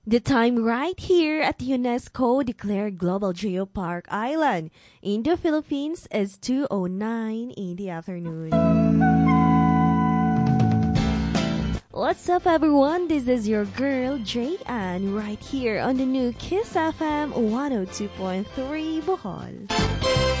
The time right here at UNESCO declared Global Geopark Island in the Philippines is 2:09 in the afternoon. What's up, everyone? This is your girl, J-Ann, right here on the new Kiss FM 102.3 Bohol.